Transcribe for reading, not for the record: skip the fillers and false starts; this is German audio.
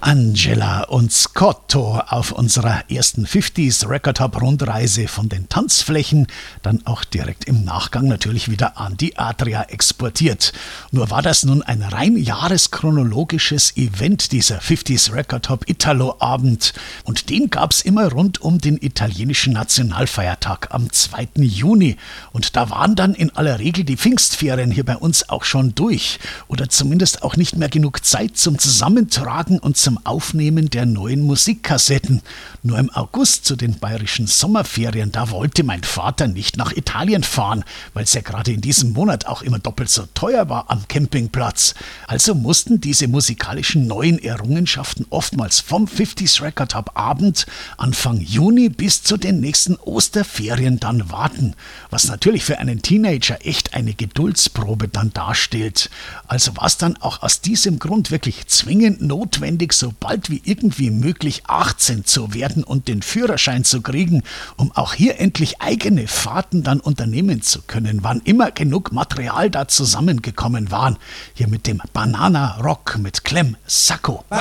Angela und Scotto auf unserer ersten 50s Record Hop Rundreise von den Tanzflächen, dann auch direkt im Nachgang natürlich wieder an die Adria exportiert. Nur war das nun ein rein jahreschronologisches Event, dieser 50s Record Hop Italo-Abend, und den gab's immer rund um den italienischen Nationalfeiertag am 2. Juni, und da waren dann in aller Regel die Pfingstferien hier bei uns auch schon durch oder zumindest auch nicht mehr genug Zeit zum Zusammentragen und zum Aufnehmen der neuen Musikkassetten. Nur im August zu den bayerischen Sommerferien, da wollte mein Vater nicht nach Italien fahren, weil es ja gerade in diesem Monat auch immer doppelt so teuer war am Campingplatz. Also mussten diese musikalischen neuen Errungenschaften oftmals vom 50s Record Hop Abend Anfang Juni bis zu den nächsten Osterferien dann warten, was natürlich für einen Teenager echt eine Geduldsprobe dann darstellt. Also war es dann auch aus diesem Grund wirklich zwingend notwendig, so bald wie irgendwie möglich 18 zu werden und den Führerschein zu kriegen, um auch hier endlich eigene Fahrten dann unternehmen zu können, wann immer genug Material da zusammengekommen waren. Hier mit dem Banana Rock mit Clem Sacco.